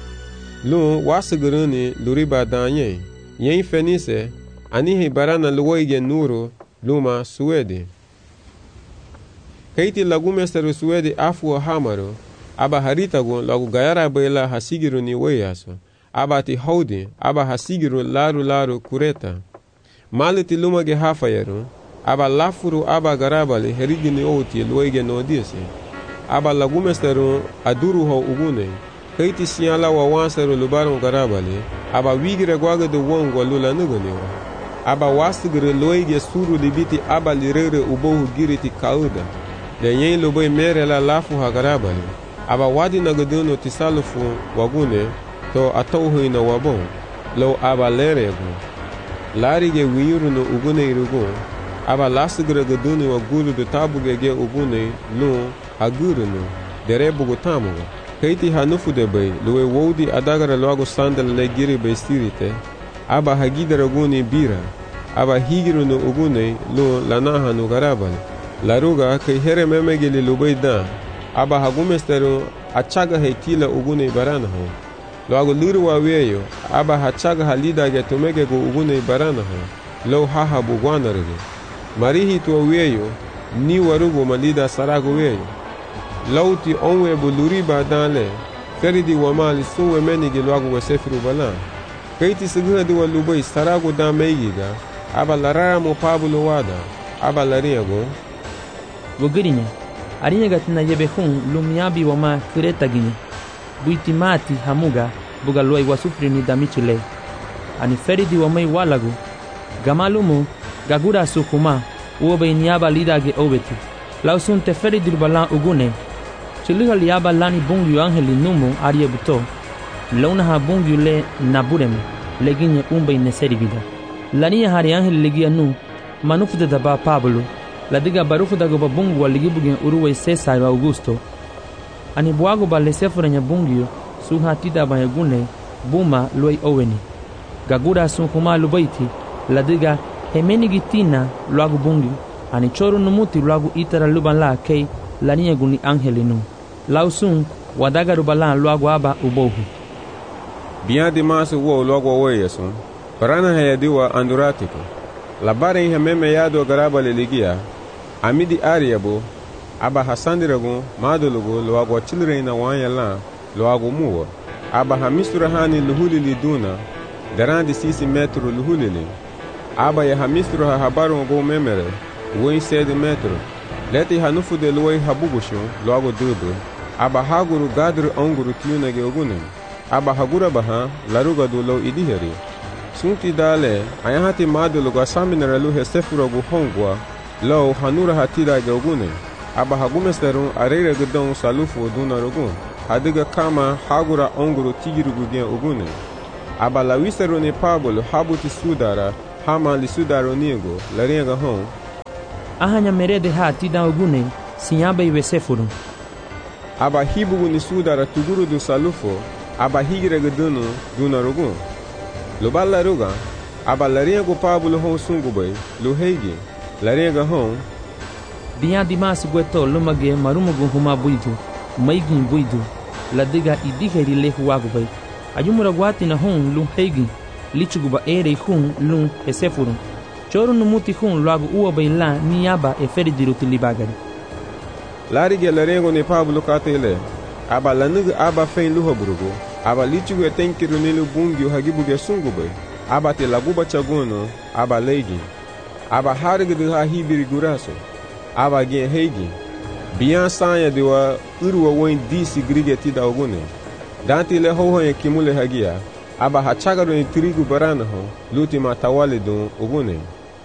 Lu wasguruni luriba danye. Yen fenise anihi barana luwaige nuru luma Suede. Kaiti lagumesteru Suede afu hamaru. Aba harita go lagu gayara baila hasigiruni weyaso. Aba ti haudi, aba hasigiru laru kureta. Maliti lumage hafayeru, aba lafuru aba garabali herigini oti luege nodisi. Aba lagumesteru aduru ho ugune. Kaiti siala wa wanseru lubaron garabali, aba wigire gwage de wongwa lula nuguniwa. Aba wasigire luege suru libiti aba lirere ubohu giriti kauda. Le yen lubai mere la lafu ha garabali. Aba wadi nagaduno tisalufu wagune, to atauhu ina wabon, lo aba lerego. Larige wiyuruno ugune irugun, aba lasigre gaduni wa guru do tabugege ugune lu aguruno, derebugu tamuga. Kaiti hanufu de bay, luwe wodi adagara loago sandal le giri bay stirite, aba hagidara guni bira, aba higiruno ugune lu lanahanu garabal. Laruga kai here memegeli lubay dan, aba hagumesteru achaga heitila ugune baranaho. Loago liru wa weyo, aba hachaga halida ge tumege go ugune baranaho. Lo haha bugwanarege. Marihi tuwa weyo, ni warugo malida sarago weyo. Lauti onwe buluriba danle, feridi wamali suwe menige loago wasefiru balan. Kaiti siguna duwa lubay sarago dan meigiga, aba larara mo pabulo wada, aba lariago. Wogirinya, arinya gatina yebe hun lumiabi wama kureta gini. Buitimati hamuga buga luai wasufri ni damichile. Ani feridi wamai walagu. Gamalumu gagura sukuma uobe niaba lidage obeti. Lausun te feridi balan ugune. Chiliha liaba lani bungyu angeli numu arie buto. Launa ha bungyu le naburemu. Leginye umbe neseri vida. Lania hari angeli legia nu. Manufu de daba Pablo. Ladiga barufu dago babungu waligibugen uruwe Cesar Augusto. Ani buago ba lesefura nya bungyo suha tida ba yagune buma luai oweni. Gagura sun kuma lubaiti ladiga hemeni gitina luagu bungyo. Ani choru numuti luagu itara luban la kei lania guni angelinu. Lausun wadaga rubalan luagu aba ubohu. Bian di masu wo luagu weyesun. Parana hayadiwa anduratiko. Labare ihe meme yado garaba leligia. Amidi ariabo. Aba hasandirago madulugo luago chilreina wanyala luago muwa. Aba hamisturahani luhulili duna garandi 6 metro luhulili. Aba ya hamistura habaru go memere woi 7 metro. Leti hanufu de luai habugusho luago dudu. Aba haguru gadru onguru tiuna geogunem. Aba hagura baha laruga du lo idiheri. Sunti dale ayahati madulugo asaminara luhe sefurago hongwa lo hanura hatida geogunem. aba hagumesteru arere gedon salufu dunarugun hadiga kama hagura onguru tigirugu gen ugune aba lawisteru ni Pablo habuti sudara hama li sudaro nigo larenga hon ahanya merede hati da ugune sinyaba iwesefuru aba hibugu ni sudara tuguru du salufo aba higire gedunu dunarugun lobala ruga aba larenga Pablo hon sungubay luhegi larenga hon biya dimasi gweto lumage marumugu huma buidu maigin buidu ladiga idiheri lehu wagubay ayumura gwati na hon lu hegi lichuguba ere hun lu esefuru choru numuti hun lagu uwa bayla niyaba eferi tilibagari larige larengo ni Pablo katele aba lanugu aba fein luhaburugu aba lichugu etenkiru nilu bungi hagibuge sungubay aba te laguba chagono aba legi aba harigidu ha hibiri guraso aba gen hegi biyan sanya diwa uruwa woin disi grige tida ogune danti le hoho kimule hagia aba hachagaru ni trigu barana ho luti matawale dun ogune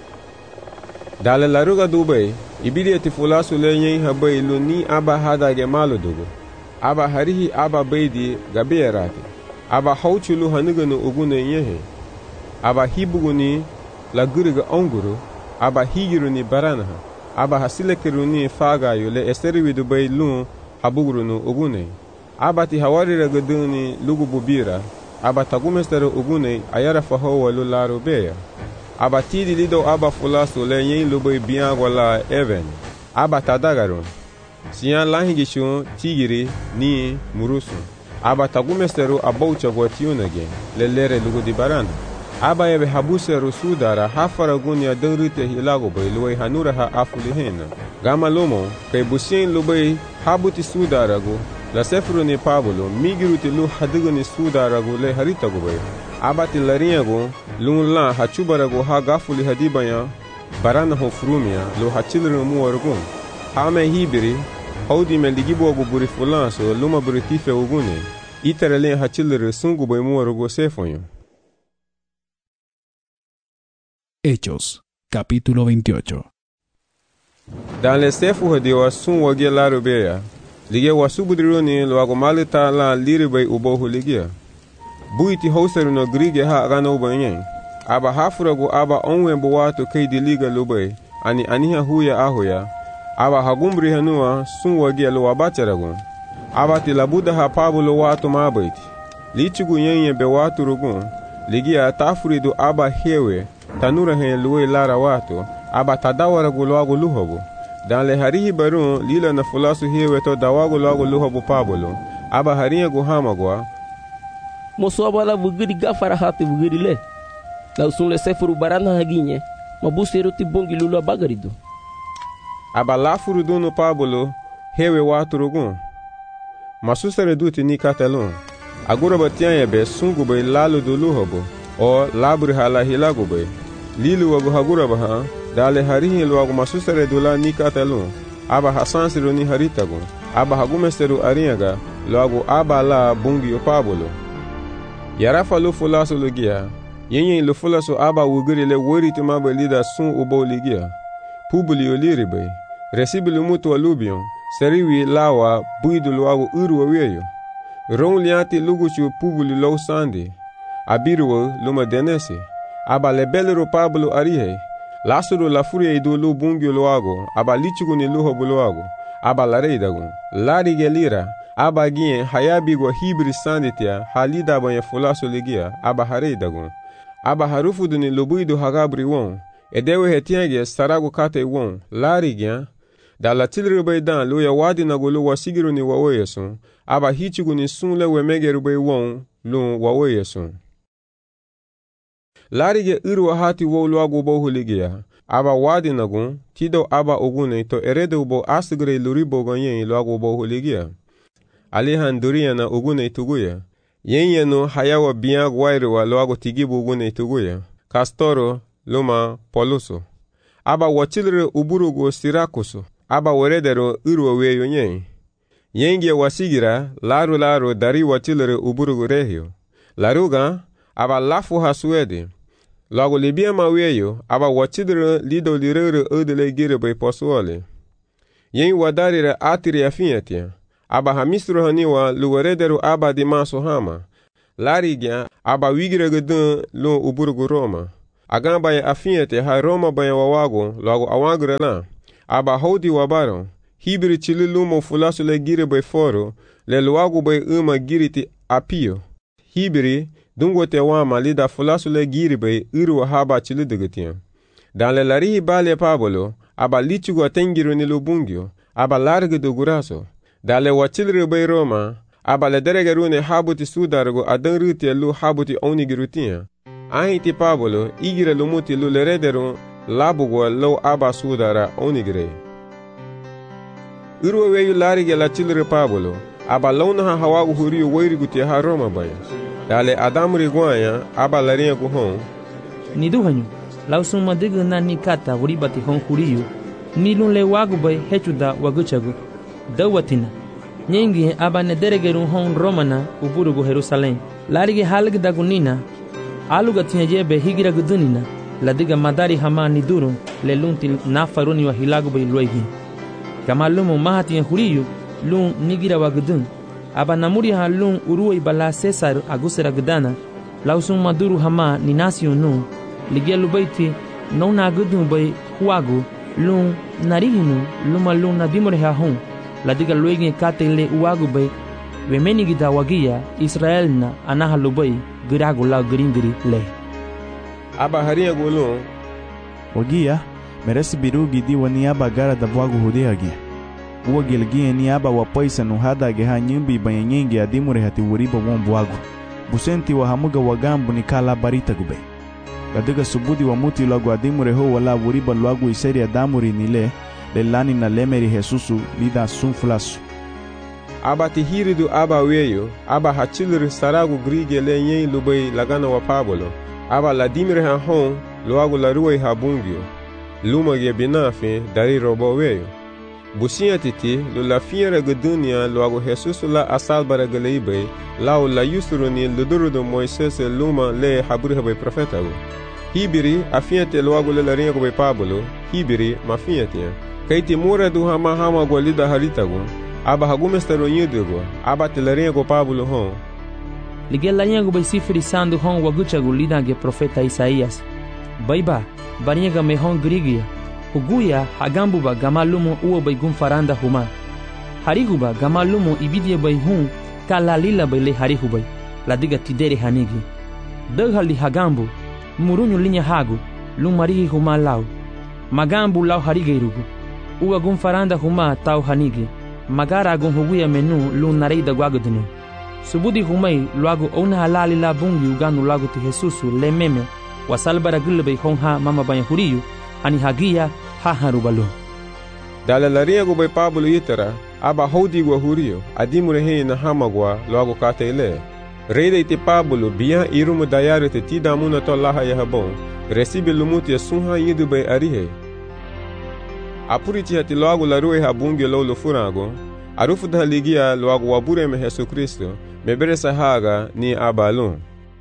dale laruga dubay ibidi eti fulasu le yen habay luni aba hadage malo dugo aba harihi aba beidi gabeerati aba hauchulu hanuganu ogune yehe aba hibuguni la guriga onguru aba higiru ni barana aba hasilekiru ni faga yule esteriwi dubay lun habuguru nu ogune aba ti hawarira gaduni lugu bubira aba tagumesteru ogune ayara fahowa lularo beya aba tidi lido aba fulasu le yen lubay biyan wala even aba tadagarun siyan lahingishu tigiri ni murusu aba tagumesteru abaucha gwatiyunage lelere lugu di barana aba yebe habuseru sudara hafara gunya dengrite hilago bay luway hanura ha afulihena gama lomo kay busien lubay habuti sudaragu la sefru ni Pablo migiruti lu hadigu ni sudaragu le haritagu bay abati lariyagu lun la hachubaragu ha gafuli hadibaya barana ho frumia lu hachilru muwargu hame hibiri haudi meldigibogu buri fulanso luma buri tife ugune iterele hachilru sungu bay muwargu sefonyo. Hechos, capítulo 28. Dans les sefu de wasun wage larubeya, lige wasubudroni lwago malita la liribay ubohu ligia. Buiti hauseru no grige ha gano banyen. Aba hafuragu aba onwen buwatu kaidi liga lubay, ani aniha huya ahoya. Aba hagumbri hanua sun wage luwa bacharagun. Aba tilabuda ha Pablo watu mabaiti. Lichigu yenye be watu rugun, ligia tafuridu aba hewe, tanura hen luwe lara watu aba tadawara gulwago luhobo dan le harihi barun lila na fulasu hewe to dawago lwago luhobo Pablo aba hariya go hamagwa moso abala vugiri gafara hati vugiri le la usun le sefuru barana haginye mabuseru ti bongi lulu bagarido aba lafuru dunu Pablo hewe watu rugun masusere duti ni katelon agura batianya be sungu be lalu do luhobo o labri hala hilago bay lilu wago hagura baha dale harihi lwago masusere dula nikatelun aba hasansiru ni haritago aba hagumesteru ariyaga lwago aba la bungi Pablo yarafa lu fulasu lugia yenyen lu fulasu aba wugiri le woriti mabe lida sun ubo ligia publio liribay resibilu mutu alubion seriwi lawa buidu lwago urwa weyo ron liati luguchu publio low sandi abiruwa luma denese aba lebelero Pablo arihe lasuro la furia idu lu bungyo luago aba lichugu ni luho buluago aba lareidagu lari gelira aba gien hayabigo hibri sanditia halida banya fulaso ligia aba hareidagu aba harufudu ni lubuidu hagabri won edewe hetienge saragu kate won lari gian da la tilrubay dan lu ya wadi na gulu wasigiru ni waweyesun aba hichugu ni sunle wemegerubay won lu waweyesun larige irwa hati wo lwago bo huligia aba wadi nagun tido aba ogune to erede ubo asigre luribo gonyen lwago bo huligia alihan duriya na ogune tuguya yenye no hayawa biya gwairwa lwago tigibu ogune tuguya kastoro luma poluso aba wachilre uburugo sirakuso aba weredero irwa weyo nyen yenge wasigira laru dari wachilre uburugo rehio laruga aba lafu hasuede lago libia maweyo aba wachidre lido lirere odele gire bay posuole yen wadarire atiri afiatia aba hamisru haniwa luwarederu aba di maso hama larigya aba wigregedun lo uburgu Roma agamba ya afiate ha Roma baya wawago lago awagre la aba hodi wabaro hibri chililumo fulasu le gire bay foro le luagu bay giriti apio hibri dungote wama lida fulasu le gire bay uru haba chilidegetian dan le larihi bale pabolo aba lichugo tengiru ni lubungyo aba large do guraso dale wachilre bay Roma aba le deregerune habuti sudargo adan ruti lu habuti onigirutia ahiti pabolo igire lumuti lu lerederu labugo lo aba sudara onigire urwa weyu larige la chilre pabolo aba launa ha hawagu huriyo wairiguti ha Roma baya dale adamri gwaya aba laria gu hon ni duhanyu lausuma diga na nikata wuribati hon huriyo ni lun le wagu bay hechuda waguchagu dawatina nyengi aba ne deregeru hon Romana uburugu Jerusalem larige halg dagunina aluga tinyajebe higira gudunina ladiga madari hama niduru le lunti nafaruni wa hilagu bay luegi kama lumu mahati ya huriyu lun nigira wa gudun aba namuri ha lun uruwa bala Cesar agusera gudana lausum maduru hama ninasio nu ligia lubaiti nona gudun bay huagu lun narihinu luma lun nadimore ha hon ladiga luegi katele uagu bay wemeni gida wagia Israel na anaha lubai giragu la gringiri le aba haria gulu wagia meresi birugi di wani aba gara da bwagu hudeagi uwa gilgie ni aba wapaisa nuhada ge ha nyimbi banyengi adimure hati wuriba won bwagu busenti wa hamuga wagambu ni kala barita gube ladiga subudi wa muti lagu adimure ho wala wuriba lagu iseri adamuri nile lelani na lemeri Jesusu lida sunflasu aba tihiridu aba weyo aba hachilri saragu grige le yen lubai lagana wa pabolo aba ladimre ha hon luagu la ruai ha bungyo luma ge binafe dari robo weyo busia titi lu la fiera gudunia luagu Jesus la asalbara geleibe lau la yusruni luduru do Moises luma le haburi habe profeta hibiri afiate luagu le la ringo be pabolo hibiri mafiatia kaiti mura du hama golida haritago aba hagumestero nyudugo aba telerengo Pablo hon ligela nyango bay sifri sandu hon waguchagu lidange profeta Isaías baiba bariega me hon grigia huguya hagambuba gamalumo uo bay gumfaranda huma hariguba gamalumo ibidie bay hun kala lila bay le harihubay ladiga tidere hanigi daghali hagambu murunyu linya hagu lumarihi huma lau magambu lau harigeirugu uo gumfaranda huma tau hanigi magara gon huguya menu lu narei da guagudinu subudi humai luagu ona halali la bungi uganu lagu ti Jesusu le meme wasalbara gulbe honha mama banya huriyu ani hagia ha harubalu dala laria go bay Pablo yitara aba hodi go huriyo adimure he na hamagwa luagu katele reide ti Pablo biya irumu dayare te tidamuna to laha ya habon resibe lumuti sunha yidu bay arihe apuriti hati loagu la rue habungi lo furago arufu da ligia loagu wabure me Yesu Kristo mebere sahaga ni abalun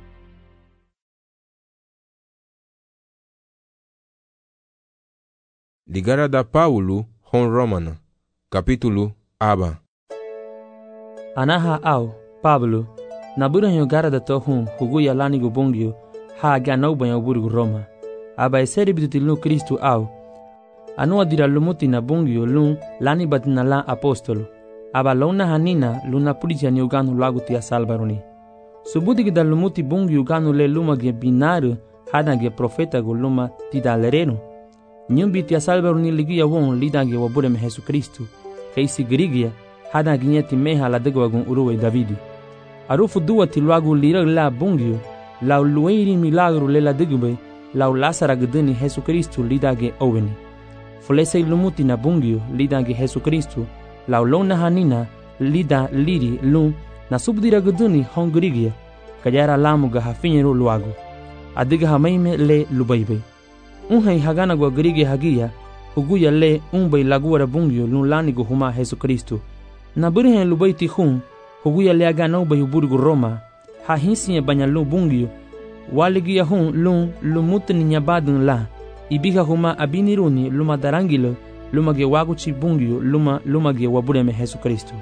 ligara da Paulo hon Romana capítulo aba anaha au Pablo nabura nyo gara da tohun hugu ya lani gubongyo ha ganau banyo burgu Roma aba eseri bidutilu Kristo au anu adira lumuti na bungyo lun lani batina la apostolo aba launa hanina luna pulija ni uganu lagu tia salbaruni subudi gida lumuti bungyo uganu le luma ge binaru hada ge profeta go luma tidalereno nyumbi tia salbaruni ligia won lidange wabure me Yesu Kristo keisi grigia hada ginyeti meha la dego wagun uruwe Davidi arufu duwati lagu lira la bungyo la luweiri milagro le la degube la lasara gdeni Yesu Kristo lidage oweni Fulese lumuti na bungyo lidange Yesu Kristo la ulona hanina lida liri lun na subdira guduni hongrigia kajara lamu ga hafinyero luago adiga hamaime le lubaibe unhai hagana gwa grige hagia huguya le unbai laguara bungyo lun lani go huma Yesu Kristo na burihen lubaiti hun huguya le agana ubai burgu Roma ha hinsi banya lu bungyo waligia hun lun lumutni nyabadun la ibiga huma abiniruni luma darangilo luma ge wagu chi bungyo luma ge wabureme Jesu Kristo.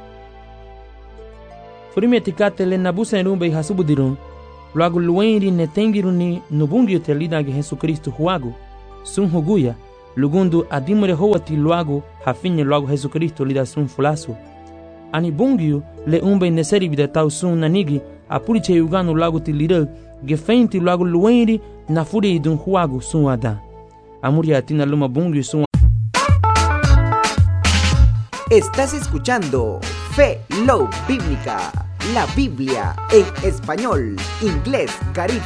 Furime tikate le nabusa rumbe hasubudirun, luagu luenri netengiruni nubungyo te lida ge Jesu Kristo huagu, sun huguya, lugundu adimure hoati luagu hafinye luagu Jesu Kristo lida sun fulasu. Ani bungyo le umbe neseri vida tau sun nanigi apuriche uganu luagu ti lida ge feinti luagu luenri na furi idun huagu sun ada. Amuria atina luma bungyo sun. Estás escuchando Fe Love Bíblica, la Biblia en español, inglés, caribe